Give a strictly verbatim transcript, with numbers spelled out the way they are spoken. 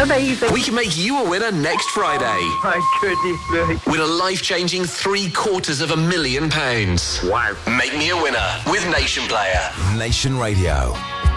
Amazing. We can make you a winner next Friday. My goodness me. Win a life-changing three quarters of a million pounds. Wow. Make me a winner with Nation Player. Nation Radio.